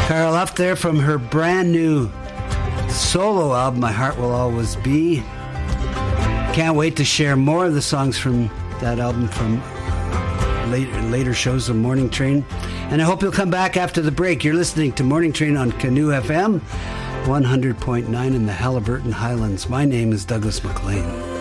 Carol up there from her brand new solo album, My Heart Will Always Be. Can't wait to share more of the songs from that album from later shows of Morning Train. And I hope you'll come back after the break. You're listening to Morning Train on Canoe FM, 100.9 in the Haliburton Highlands. My name is Douglas MacLean.